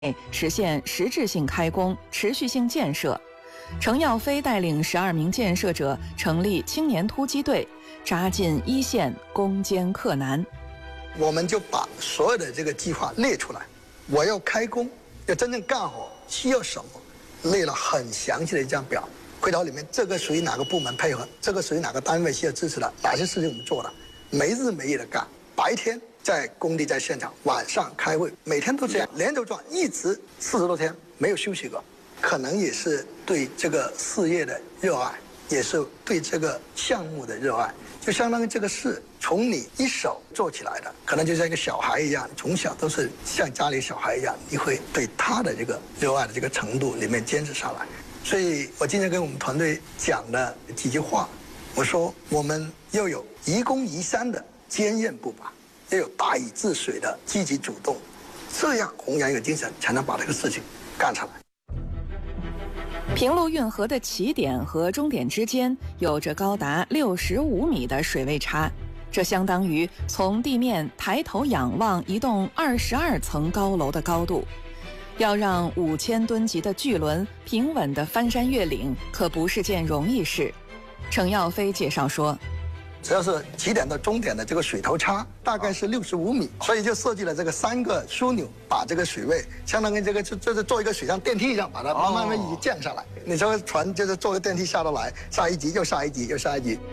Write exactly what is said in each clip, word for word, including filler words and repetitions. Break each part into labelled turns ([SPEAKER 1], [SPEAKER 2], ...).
[SPEAKER 1] 实现实质性开工、持续性建设。程耀飞带领十二名建设者成立青年突击队，扎进一线，攻坚克难。
[SPEAKER 2] 我们就把所有的这个计划列出来，我要开工，要真正干好，需要什么，列了很详细的一张表。回头里面这个属于哪个部门配合，这个属于哪个单位需要支持的，哪些事情我们做了，没日没夜的干，白天在工地在现场，晚上开会，每天都这样连轴转，一直四十多天没有休息过。可能也是对这个事业的热爱，也是对这个项目的热爱，就相当于这个事从你一手做起来的，可能就像一个小孩一样，从小都是像家里小孩一样，你会对他的这个热爱的这个程度里面坚持下来。所以我今天跟我们团队讲了几句话，我说我们要有宜公宜山的坚韧不拔，要有大禹治水的积极主动，这样弘扬一个精神，才能把这个事情干出来。
[SPEAKER 1] 平陆运河的起点和终点之间有着高达六十五米的水位差，这相当于从地面抬头仰望一栋二十二层高楼的高度。要让五千吨级的巨轮平稳地翻山越岭，可不是件容易事。程耀飞介绍说，
[SPEAKER 2] 只要是起点到终点的这个水头差大概是六十五米，所以就设计了这个三个枢纽，把这个水位相当于这个就就是做一个水上电梯一样，把它慢慢慢一直降下来。你这个船就是坐个电梯下得来，下一级又下一级又下一级。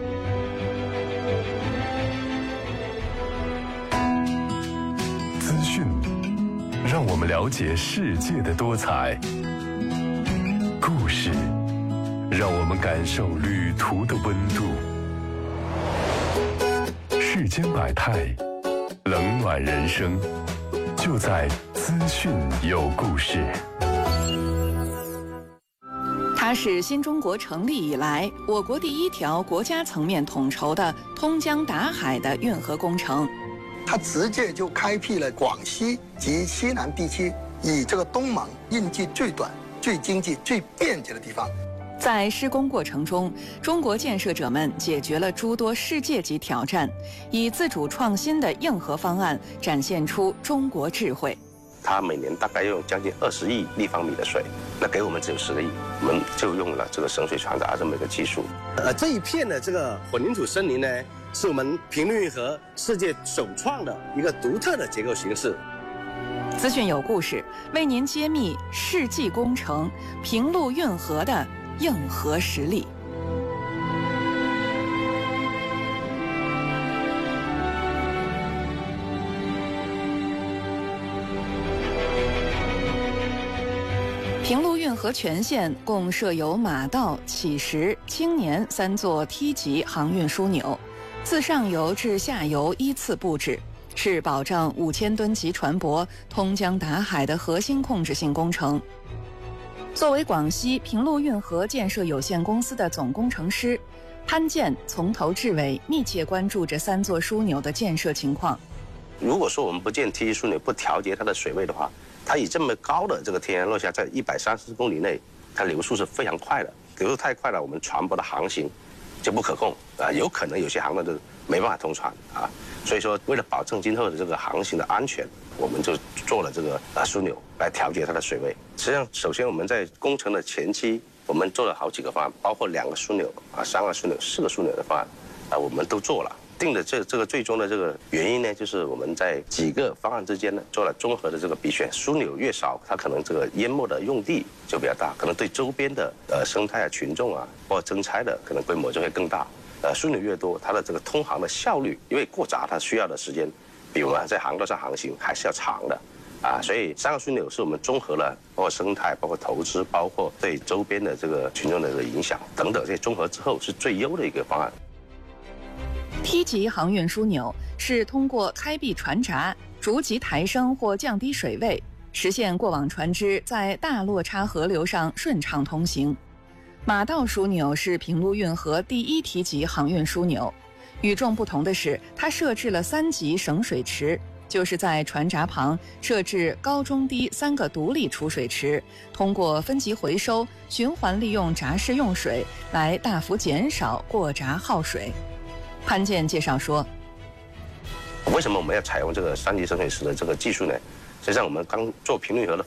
[SPEAKER 3] 资讯让我们了解世界的多彩，故事让我们感受旅途的温度。世间百态，冷暖人生，就在资讯有故事。
[SPEAKER 1] 它是新中国成立以来我国第一条国家层面统筹的通江达海的运河工程。
[SPEAKER 2] 它直接就开辟了广西及西南地区以这个东盟运距最短、最经济、最便捷的地方。
[SPEAKER 1] 在施工过程中，中国建设者们解决了诸多世界级挑战，以自主创新的硬核方案展现出中国智慧。
[SPEAKER 4] 它每年大概用将近二十亿立方米的水，那给我们只有十个亿，我们就用了这个省水传达这么一个技术。
[SPEAKER 5] 呃，这一片的这个混凝土森林呢，是我们平陆运河世界首创的一个独特的结构形式。
[SPEAKER 1] 资讯有故事，为您揭秘世纪工程平陆运河的硬核实力。平陆运河全线共设有马道、起石、青年三座梯级航运枢纽，自上游至下游依次布置，是保障五千吨级船舶通江达海的核心控制性工程。作为广西平陆运河建设有限公司的总工程师，潘建从头至尾密切关注这三座枢纽的建设情况。
[SPEAKER 4] 如果说我们不建梯级枢纽，不调节它的水位的话，它以这么高的这个天然落下，在一百三十公里内，它流速是非常快的，流速太快了，我们船舶的航行就不可控啊，有可能有些航段都没办法通船啊。所以说，为了保证今后的这个航行的安全，我们就做了这个啊枢纽来调节它的水位。实际上，首先我们在工程的前期，我们做了好几个方案，包括两个枢纽啊、三个枢纽、四个枢纽的方案啊，我们都做了。定的这这个最终的这个原因呢，就是我们在几个方案之间呢做了综合的这个比选，枢纽越少，它可能这个淹没的用地就比较大，可能对周边的呃生态啊、群众啊或征差的可能规模就会更大。呃，枢纽越多，它的这个通航的效率，因为过闸它需要的时间，比我们在航道上航行还是要长的。啊，所以三个枢纽是我们综合了包括生态、包括投资、包括对周边的这个群众的这个影响等等这些综合之后，是最优的一个方案。
[SPEAKER 1] 梯级航运枢纽是通过开闭船闸，逐级抬升或降低水位，实现过往船只在大落差河流上顺畅通行。马道枢纽是平陆运河第一梯级航运枢纽，与众不同的是，它设置了三级省水池，就是在船闸旁设置高中低三个独立储水池，通过分级回收、循环利用闸室用水，来大幅减少过闸耗水。潘建介绍说，
[SPEAKER 4] 为什么我们要采用这个三级省水池的这个技术呢？ 实际上我们刚做平率河的